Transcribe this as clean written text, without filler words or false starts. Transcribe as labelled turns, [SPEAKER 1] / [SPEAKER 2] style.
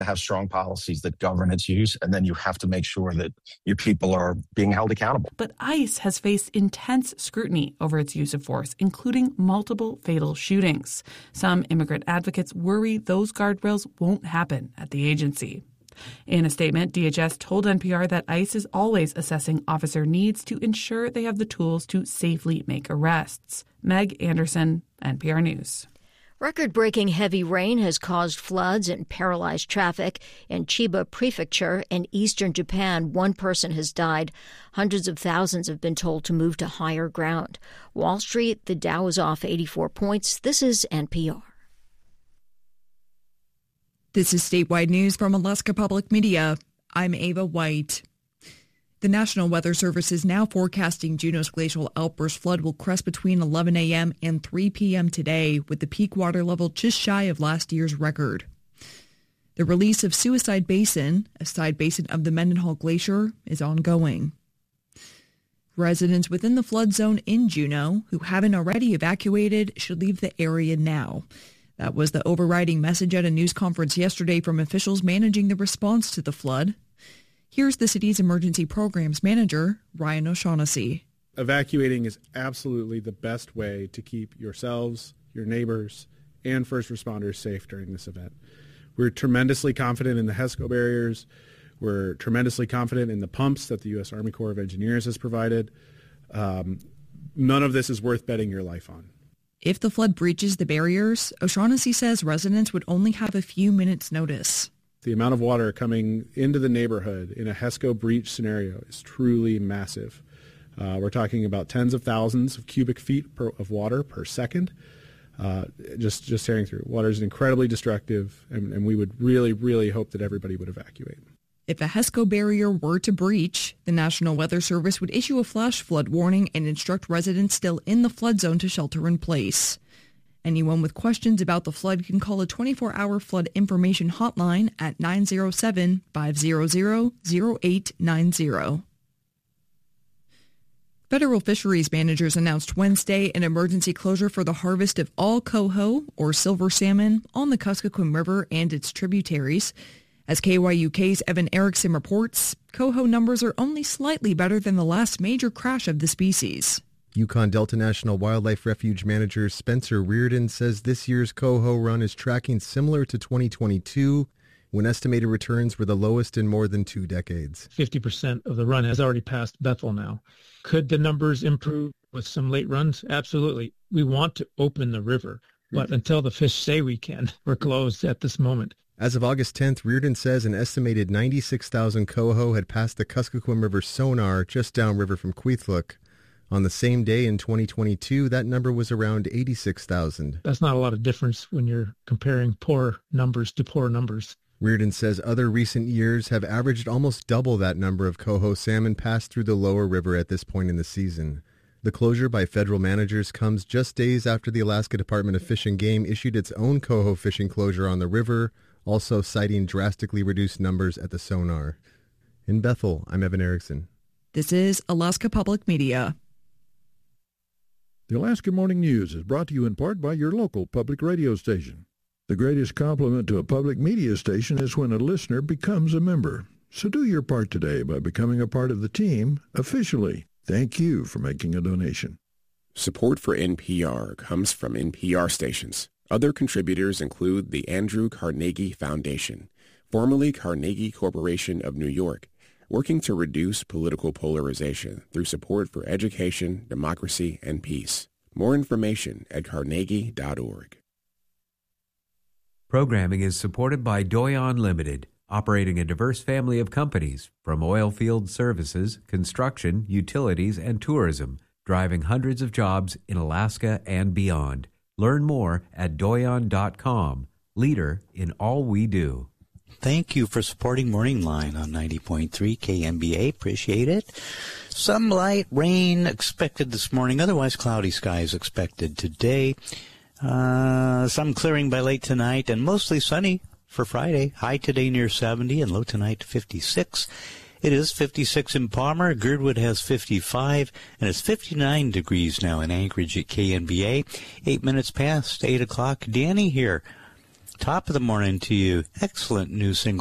[SPEAKER 1] have strong policies that govern its use, and then you have to make sure that your people are being held accountable.
[SPEAKER 2] But ICE has faced intense scrutiny over its use of force, including multiple fatal shootings. Some immigrant advocates worry those guardrails won't happen at the agency. In a statement, DHS told NPR that ICE is always assessing officer needs to ensure they have the tools to safely make arrests. Meg Anderson, NPR News.
[SPEAKER 3] Record-breaking heavy rain has caused floods and paralyzed traffic in Chiba Prefecture in eastern Japan. One person has died. Hundreds of thousands have been told to move to higher ground. Wall Street, the Dow is off 84 points. This is NPR.
[SPEAKER 4] This is statewide news from Alaska Public Media. I'm Ava White. The National Weather Service is now forecasting Juneau's glacial outburst flood will crest between 11 a.m. and 3 p.m. today, with the peak water level just shy of last year's record. The release of Suicide Basin, a side basin of the Mendenhall Glacier, is ongoing. Residents within the flood zone in Juneau who haven't already evacuated should leave the area now. That was the overriding message at a news conference yesterday from officials managing the response to the flood. Here's the city's emergency programs manager, Ryan O'Shaughnessy.
[SPEAKER 5] Evacuating is absolutely the best way to keep yourselves, your neighbors, and first responders safe during this event. We're tremendously confident in the HESCO barriers. We're tremendously confident in the pumps that the U.S. Army Corps of Engineers has provided. None of this is worth betting your life on.
[SPEAKER 4] If the flood breaches the barriers, O'Shaughnessy says residents would only have a few minutes' notice.
[SPEAKER 5] The amount of water coming into the neighborhood in a HESCO breach scenario is truly massive. We're talking about tens of thousands of cubic feet of water per second. Just tearing through. Water is incredibly destructive, and we would really, really hope that everybody would evacuate.
[SPEAKER 4] If a HESCO barrier were to breach, the National Weather Service would issue a flash flood warning and instruct residents still in the flood zone to shelter in place. Anyone with questions about the flood can call a 24-hour flood information hotline at 907-500-0890. Federal fisheries managers announced Wednesday an emergency closure for the harvest of all coho, or silver salmon, on the Kuskokwim River and its tributaries. As KYUK's Evan Erickson reports, coho numbers are only slightly better than the last major crash of the species.
[SPEAKER 6] Yukon Delta National Wildlife Refuge manager Spencer Reardon says this year's coho run is tracking similar to 2022, when estimated returns were the lowest in more than 2 decades.
[SPEAKER 7] 50% of the run has already passed Bethel now. Could the numbers improve with some late runs? Absolutely. We want to open the river, but until the fish say we can, we're closed at this moment.
[SPEAKER 6] As of August 10th, Reardon says an estimated 96,000 coho had passed the Kuskokwim River sonar just downriver from Kwethluk. On the same day in 2022, that number was around 86,000.
[SPEAKER 7] That's not a lot of difference when you're comparing poor numbers to poor numbers.
[SPEAKER 6] Reardon says other recent years have averaged almost double that number of coho salmon passed through the lower river at this point in the season. The closure by federal managers comes just days after the Alaska Department of Fish and Game issued its own coho fishing closure on the river, also citing drastically reduced numbers at the sonar. In Bethel, I'm Evan Erickson.
[SPEAKER 4] This is Alaska Public Media.
[SPEAKER 8] The Alaska Morning News is brought to you in part by your local public radio station. The greatest compliment to a public media station is when a listener becomes a member. So do your part today by becoming a part of the team officially. Thank you for making a donation.
[SPEAKER 9] Support for NPR comes from NPR stations. Other contributors include the Andrew Carnegie Foundation, formerly Carnegie Corporation of New York, working to reduce political polarization through support for education, democracy, and peace. More information at carnegie.org.
[SPEAKER 10] Programming is supported by Doyon Limited, operating a diverse family of companies from oil field services, construction, utilities, and tourism, driving hundreds of jobs in Alaska and beyond. Learn more at doyon.com, leader in all we do.
[SPEAKER 11] Thank you for supporting Morning Line on 90.3 KMBA. Appreciate it. Some light rain expected this morning. Otherwise, cloudy skies expected today. Some clearing by late tonight and mostly sunny for Friday. High today near 70 and low tonight 56. It is 56 in Palmer. Girdwood has 55, and it's 59 degrees now in Anchorage at KNBA. 8 minutes past 8 o'clock. Danny here. Top of the morning to you. Excellent new single.